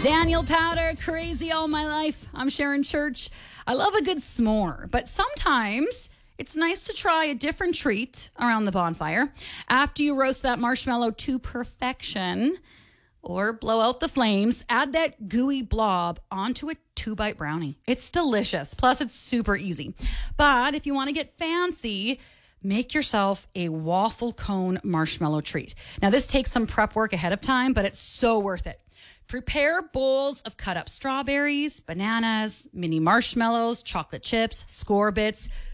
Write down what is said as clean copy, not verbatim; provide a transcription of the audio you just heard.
Daniel Powder, crazy all my life. I'm Sharon Church. I love a good s'more, but sometimes it's nice to try a different treat around the bonfire. After you roast that marshmallow to perfection or blow out the flames, add that gooey blob onto a 2-bite brownie. It's delicious. Plus, it's super easy. But if you want to get fancy, make yourself a waffle cone marshmallow treat. Now, this takes some prep work ahead of time, but it's so worth it. Prepare bowls of cut up strawberries, bananas, mini marshmallows, chocolate chips, score bits.